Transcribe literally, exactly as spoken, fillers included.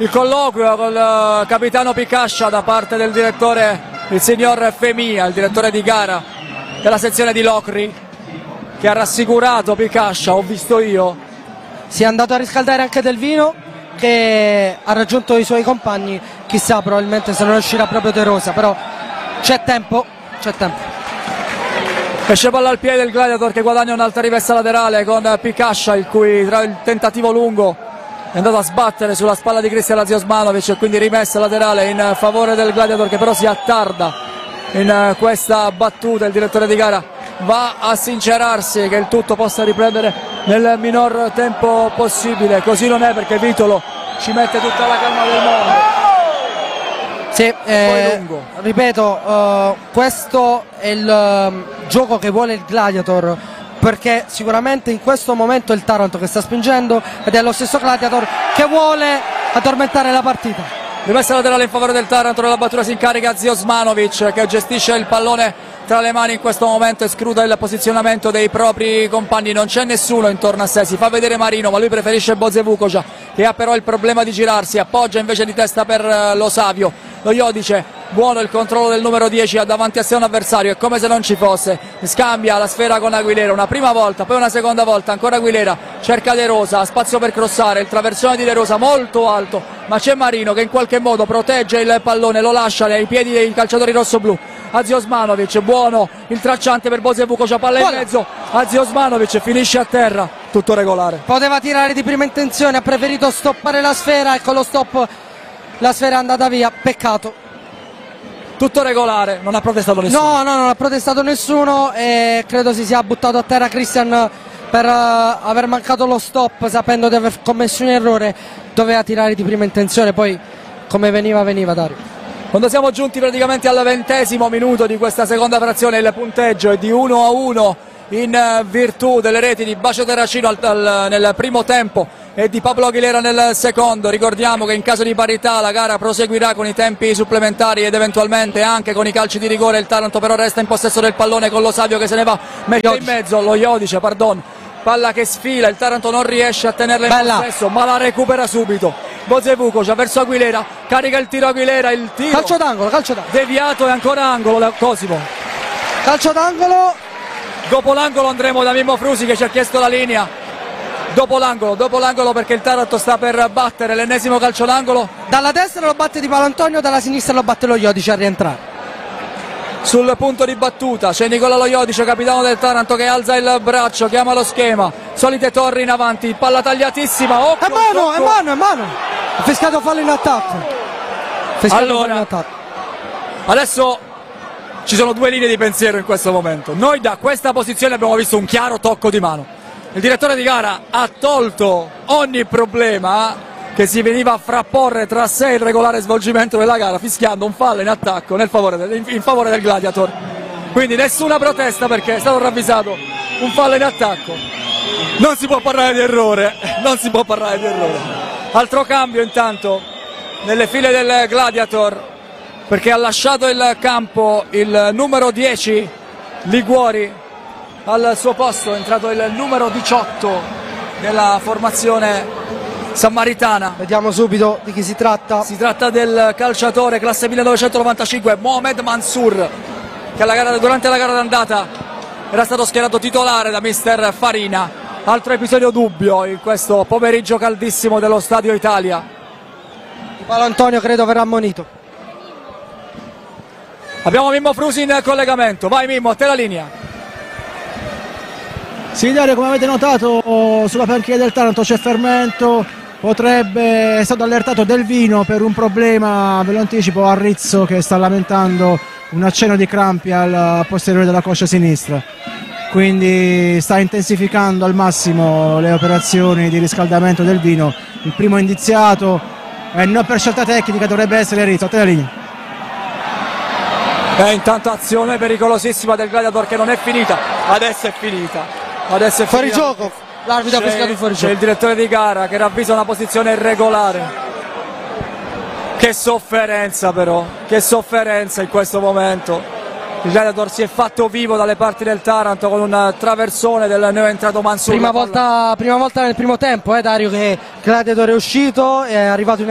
il colloquio con il capitano Picascia da parte del direttore, il signor Femia, il direttore di gara della sezione di Locri, che ha rassicurato Picascia, ho visto io. Si è andato a riscaldare anche Del Vino, che ha raggiunto i suoi compagni, chissà probabilmente se non uscirà proprio De Rosa, però c'è tempo, c'è tempo. Esce palla al piede il Gladiator che guadagna un'altra rivessa laterale con Picascia, il cui tra il tentativo lungo è andato a sbattere sulla spalla di Cristian Laziosmanovic e quindi rimessa laterale in favore del Gladiator, che però si attarda in questa battuta. Il direttore di gara va a sincerarsi che il tutto possa riprendere nel minor tempo possibile. Così non è, perché Vitolo ci mette tutta la calma del mondo. Sì, eh, ripeto, uh, questo è il um, gioco che vuole il Gladiator, perché sicuramente in questo momento è il Taranto che sta spingendo ed è lo stesso Gladiator che vuole addormentare la partita. Rimessa laterale in favore del Taranto, nella battuta si incarica Ziosmanovic, che gestisce il pallone tra le mani in questo momento e scruta il posizionamento dei propri compagni. Non c'è nessuno intorno a sé, si fa vedere Marino, ma lui preferisce Boze Vukovic, che ha però il problema di girarsi, appoggia invece di testa per lo Savio. Lo Iodice, buono il controllo del numero dieci, ha davanti a sé un avversario, è come se non ci fosse, scambia la sfera con Aguilera una prima volta, poi una seconda volta, ancora Aguilera, cerca De Rosa, ha spazio per crossare, il traversone di De Rosa molto alto, ma c'è Marino che in qualche modo protegge il pallone, lo lascia ai piedi dei calciatori rossoblù. Aziosmanovic, buono il tracciante per Boze Vukovic, palla in mezzo, Aziosmanovic finisce a terra, tutto regolare. Poteva tirare di prima intenzione, ha preferito stoppare la sfera e con lo stop la sfera è andata via, peccato. Tutto regolare, non ha protestato nessuno. No, no, non ha protestato nessuno e credo si sia buttato a terra Christian per uh, aver mancato lo stop, sapendo di aver commesso un errore. Doveva tirare di prima intenzione, poi come veniva veniva, Dario. Quando siamo giunti praticamente al ventesimo minuto di questa seconda frazione, il punteggio è di uno a uno in virtù delle reti di Bacio Terracino al, al, nel primo tempo e di Pablo Aguilera nel secondo. Ricordiamo che in caso di parità la gara proseguirà con i tempi supplementari ed eventualmente anche con i calci di rigore. Il Taranto però resta in possesso del pallone con lo Savio che se ne va, mette Iodice. in mezzo lo Iodice, pardon, palla che sfila, il Taranto non riesce a tenerla in Bella. possesso, ma la recupera subito. Boze Vukovic verso Aguilera, carica il tiro Aguilera, il tiro calcio d'angolo, calcio d'angolo. deviato e ancora angolo da Cosimo. Calcio d'angolo. Dopo l'angolo andremo da Mimmo Frusi che ci ha chiesto la linea. Dopo l'angolo, dopo l'angolo perché il Taranto sta per battere l'ennesimo calcio d'angolo. Dalla destra lo batte Di Paolantonio, dalla sinistra lo batte lo Iodice a rientrare. Sul punto di battuta c'è Nicola Lo Iodice, capitano del Taranto, che alza il braccio, chiama lo schema, solite torri in avanti, palla tagliatissima. Occhio, è mano, occhio. è mano, è mano. Ha fiscato fallo in attacco. Fiscato allora, fallo in attacco. Adesso ci sono due linee di pensiero in questo momento. Noi da questa posizione abbiamo visto un chiaro tocco di mano. Il direttore di gara ha tolto ogni problema che si veniva a frapporre tra sé e il regolare svolgimento della gara, fischiando un fallo in attacco nel favore del, in favore del Gladiator. Quindi nessuna protesta perché è stato ravvisato un fallo in attacco. Non si può parlare di errore, non si può parlare di errore. Altro cambio intanto nelle file del Gladiator, perché ha lasciato il campo il numero dieci Liguori. Al suo posto è entrato il numero diciotto della formazione sammaritana. Vediamo subito di chi si tratta. Si tratta del calciatore classe millenovecentonovantacinque Mohamed Mansour, che alla gara, durante la gara d'andata era stato schierato titolare da mister Farina. Altro episodio dubbio in questo pomeriggio caldissimo dello Stadio Italia. Di Paolantonio credo verrà ammonito. Abbiamo Mimmo Frusi in collegamento. Vai Mimmo, a te la linea. Sì, Dario, come avete notato sulla panchina del Taranto c'è fermento, potrebbe, è stato allertato Del Vino per un problema, ve lo anticipo, a Rizzo, che sta lamentando un accenno di crampi al posteriore della coscia sinistra, quindi sta intensificando al massimo le operazioni di riscaldamento Del Vino. Il primo indiziato, eh, non per scelta tecnica, dovrebbe essere Rizzo. A te la linea. E intanto azione pericolosissima del Gladiator che non è finita, adesso è finita. Adesso è fuori finita. gioco, l'arbitro ha fischiato un fuori gioco. C'è il direttore di gara che ravvisa una posizione irregolare. Che sofferenza però, che sofferenza in questo momento. Il Gladiator si è fatto vivo dalle parti del Taranto con un traversone del neoentrato Mansour. Prima volta, prima volta nel primo tempo, eh, Dario, che Gladiator è uscito, è arrivato in